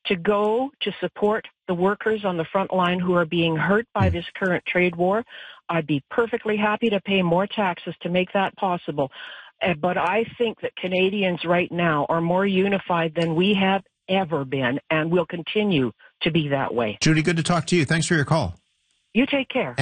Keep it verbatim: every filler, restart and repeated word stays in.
to go to support the workers on the front line who are being hurt by this current trade war, I'd be perfectly happy to pay more taxes to make that possible. Uh, but I think that Canadians right now are more unified than we have ever been, and will continue to be that way. Judy, good to talk to you. Thanks for your call. You take care.